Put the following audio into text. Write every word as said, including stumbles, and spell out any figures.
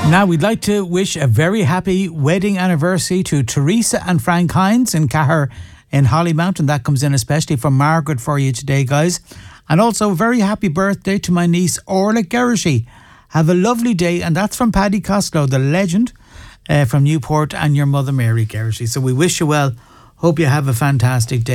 Now, we'd like to wish a very happy wedding anniversary to Teresa and Frank Hines in Cahir in Hollymount, and that comes in especially from Margaret for you today, guys. And also a very happy birthday to my niece Orla Geraghty. Have a lovely day, and that's from Paddy Costello, the legend uh, from Newport, and your mother Mary Geraghty. So we wish you well. Hope you have a fantastic day.